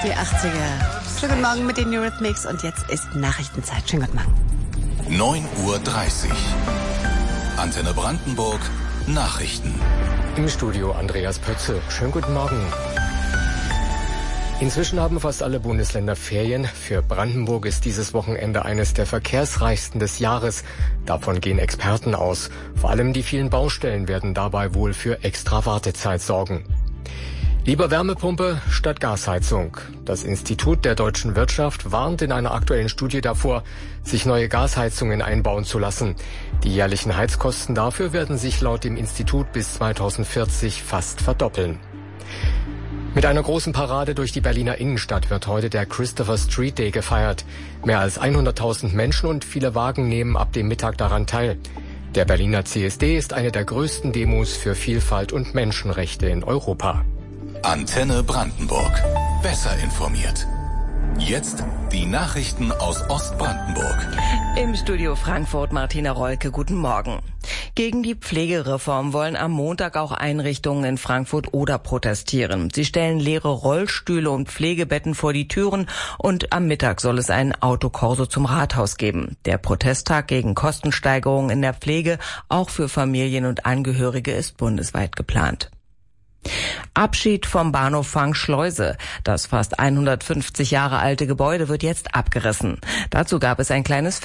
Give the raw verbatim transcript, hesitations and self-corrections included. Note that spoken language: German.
die achtziger. Schönen guten Morgen mit den Eurythmics und jetzt ist Nachrichtenzeit. Schönen guten Morgen. neun Uhr dreißig. Antenne Brandenburg. Nachrichten. Im Studio Andreas Pötze. Schönen guten Morgen. Inzwischen haben fast alle Bundesländer Ferien. Für Brandenburg ist dieses Wochenende eines der verkehrsreichsten des Jahres. Davon gehen Experten aus. Vor allem die vielen Baustellen werden dabei wohl für extra Wartezeit sorgen. Lieber Wärmepumpe statt Gasheizung. Das Institut der deutschen Wirtschaft warnt in einer aktuellen Studie davor, sich neue Gasheizungen einbauen zu lassen. Die jährlichen Heizkosten dafür werden sich laut dem Institut bis zweitausendvierzig fast verdoppeln. Mit einer großen Parade durch die Berliner Innenstadt wird heute der Christopher Street Day gefeiert. Mehr als hunderttausend Menschen und viele Wagen nehmen ab dem Mittag daran teil. Der Berliner C S D ist eine der größten Demos für Vielfalt und Menschenrechte in Europa. Antenne Brandenburg. Besser informiert. Jetzt die Nachrichten aus Ostbrandenburg. Im Studio Frankfurt Martina Rolke, guten Morgen. Gegen die Pflegereform wollen am Montag auch Einrichtungen in Frankfurt-Oder protestieren. Sie stellen leere Rollstühle und Pflegebetten vor die Türen und am Mittag soll es einen Autokorso zum Rathaus geben. Der Protesttag gegen Kostensteigerungen in der Pflege, auch für Familien und Angehörige, ist bundesweit geplant. Abschied vom Bahnhof Fangschleuse. Das fast hundertfünfzig Jahre alte Gebäude wird jetzt abgerissen. Dazu gab es ein kleines